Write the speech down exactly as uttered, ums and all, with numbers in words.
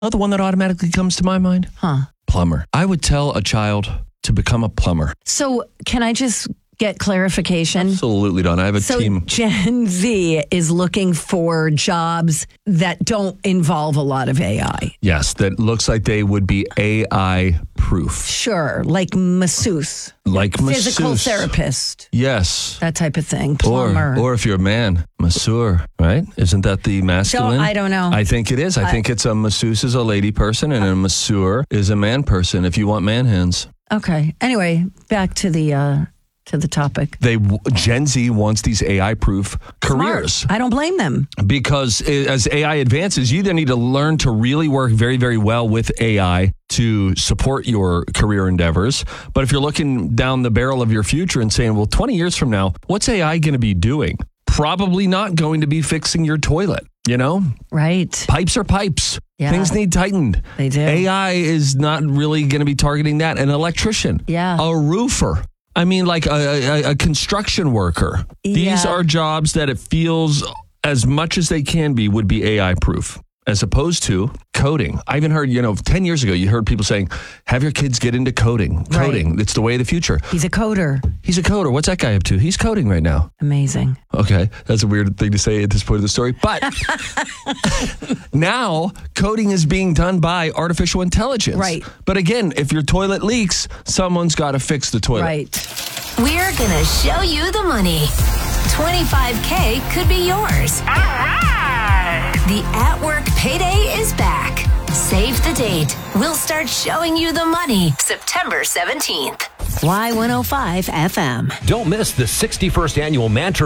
Oh, the one that automatically comes to my mind? Huh. Plumber. I would tell a child to become a plumber. So can I just get clarification? Absolutely, Don. I have a so team. Gen Z is looking for jobs that don't involve a lot of A I. Yes, that looks like they would be A I proof. Sure, like masseuse. Like masseuse. Physical therapist. Yes. That type of thing. Plumber. Or, or if you're a man, masseur, right? Isn't that the masculine? So, I don't know. I think it is. I, I think it's a masseuse is a lady person and a masseur is a man person if you want man hands. Okay. Anyway, back to the uh, to the topic. They Gen Z wants these A I-proof careers. Smart. I don't blame them. Because as A I advances, you either need to learn to really work very, very well with A I to support your career endeavors. But if you're looking down the barrel of your future and saying, well, twenty years from now, what's A I going to be doing? Probably not going to be fixing your toilet, you know? Right. Pipes are pipes. Yeah. Things need tightened. They do. A I is not really going to be targeting that. An electrician. Yeah. A roofer. I mean, like a, a, a construction worker. These Yeah. are jobs that it feels as much as they can be would be A I proof. As opposed to coding. I even heard, you know, ten years ago, you heard people saying, have your kids get into coding. Coding. Right. It's the way of the future. He's a coder. He's a coder. What's that guy up to? He's coding right now. Amazing. Okay. That's a weird thing to say at this point of the story. But now coding is being done by artificial intelligence. Right. But again, if your toilet leaks, someone's got to fix the toilet. Right. We're going to show you the money. twenty-five K could be yours. All right. The At Work Payday is back. Save the date. We'll start showing you the money September seventeenth. Y one oh five F M. Don't miss the sixty-first annual Mantra